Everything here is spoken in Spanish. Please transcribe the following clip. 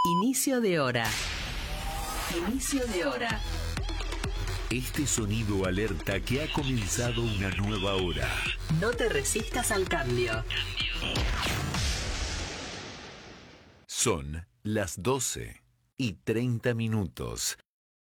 Inicio de hora. Inicio de hora. Este sonido alerta que ha comenzado una nueva hora. No te resistas al cambio. Son las 12:30.